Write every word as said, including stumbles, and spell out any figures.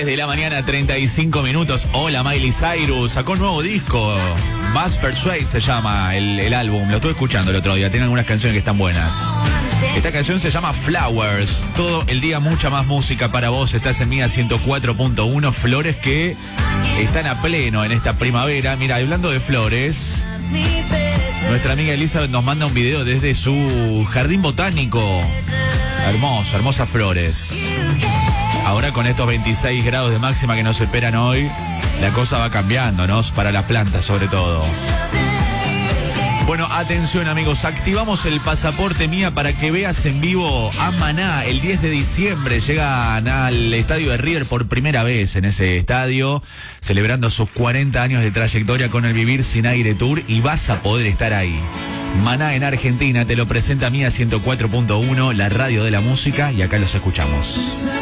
diez de la mañana, treinta y cinco minutos. Hola, Miley Cyrus. Sacó un nuevo disco. Bass Persuade se llama el, el álbum. Lo estuve escuchando el otro día. Tiene algunas canciones que están buenas. Esta canción se llama Flowers. Todo el día mucha más música para vos. Estás en Mía ciento cuatro punto uno. Flores que están a pleno en esta primavera. Mira, hablando de flores, nuestra amiga Elizabeth nos manda un video desde su jardín botánico. Hermoso, hermosas flores. Ahora con estos veintiséis grados de máxima que nos esperan hoy, la cosa va cambiando, ¿no? Para las plantas sobre todo. Bueno, atención amigos, activamos el pasaporte Mía para que veas en vivo a Maná. El diez de diciembre llegan al estadio de River por primera vez en ese estadio, celebrando sus cuarenta años de trayectoria con el Vivir Sin Aire Tour, y vas a poder estar ahí. Maná en Argentina te lo presenta Mía ciento cuatro punto uno, la radio de la música, y acá los escuchamos.